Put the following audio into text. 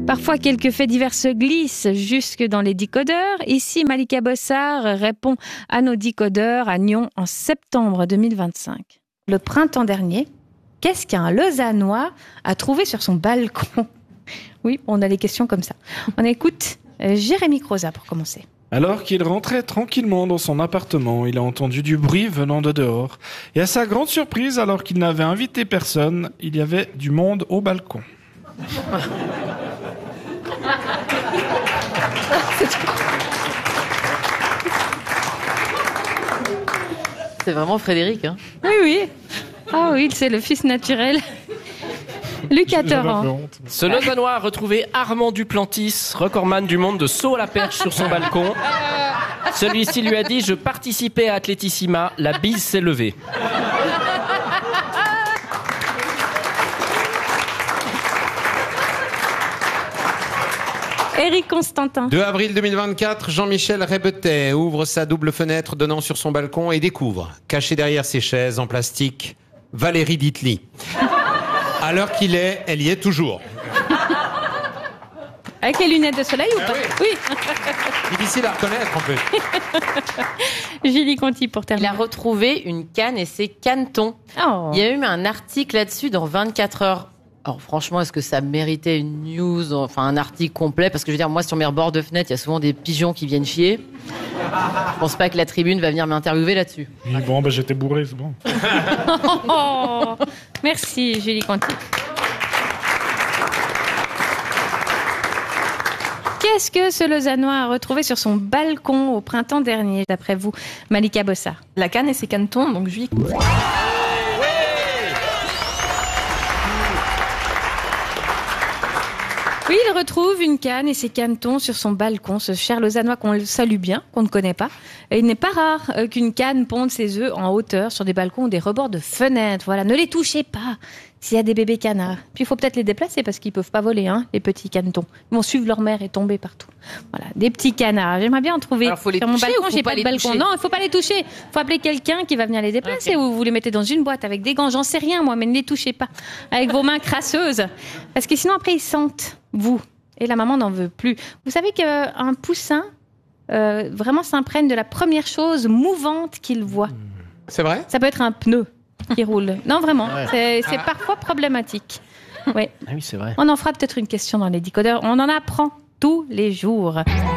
Parfois, quelques faits divers se glissent jusque dans les décodeurs. Ici, Malika Bossard répond à nos décodeurs à Nyon en septembre 2025. Le printemps dernier, qu'est-ce qu'un Lausannois a trouvé sur son balcon ? Oui, on a des questions comme ça. On écoute Jérémy Croza pour commencer. Alors qu'il rentrait tranquillement dans son appartement, il a entendu du bruit venant de dehors. Et à sa grande surprise, alors qu'il n'avait invité personne, il y avait du monde au balcon. C'est vraiment Frédéric, hein ? Oui. Ah oui, c'est le fils naturel. Lucas Torrent. Ce Lausannois a retrouvé Armand Duplantis, recordman du monde de saut à la perche sur son balcon. Celui-ci lui a dit « Je participais à Atlétissima, la bise s'est levée ». Éric Constantin. 2 avril 2024, Jean-Michel Rébetet ouvre sa double fenêtre donnant sur son balcon et découvre, caché derrière ses chaises en plastique, Valérie Ditely. À l'heure qu'il est, elle y est toujours. Avec les lunettes de soleil ou pas ? Oui. Difficile à reconnaître en plus. Julie Conti pour Il terminer. a retrouvé une canne et ses canetons. Oh. Il y a eu un article là-dessus dans 24 heures. Alors franchement, est-ce que ça méritait une news, enfin un article complet ? Parce que je veux dire, moi sur mes rebords de fenêtre, il y a souvent des pigeons qui viennent chier. Je pense pas que la Tribune va venir m'interviewer là-dessus. Oui, bon, j'étais bourré, c'est bon. Oh. Merci Julie Conti. Qu'est-ce que ce Lausannois a retrouvé sur son balcon au printemps dernier, d'après vous, Malika Bossard ? La canne et ses canetons, donc Julie. Oui, il retrouve une canne et ses canetons sur son balcon, ce cher Lausannois qu'on le salue bien, qu'on ne connaît pas. Et il n'est pas rare qu'une canne ponde ses œufs en hauteur sur des balcons ou des rebords de fenêtres. Voilà, ne les touchez pas s'il y a des bébés canards. Puis il faut peut-être les déplacer parce qu'ils ne peuvent pas voler, hein, les petits canetons. Ils vont suivre leur mère et tomber partout. Voilà, des petits canards. J'aimerais bien en trouver. Alors, faut les sur mon toucher balcon, ou faut j'ai pas pas de les balcon. toucher ? Non, il ne faut pas les toucher. Il faut appeler quelqu'un qui va venir les déplacer ou vous les mettez dans une boîte avec des gants. J'en sais rien, moi, mais ne les touchez pas avec vos mains crasseuses. Parce que sinon, après, ils sentent, vous. Et la maman n'en veut plus. Vous savez qu'un poussin vraiment s'imprègne de la première chose mouvante qu'il voit. C'est vrai ? Ça peut être un pneu qui roule. Non, vraiment. C'est parfois problématique. Ouais. Ah oui, c'est vrai. On en fera peut-être une question dans les décodeurs. On en apprend tous les jours.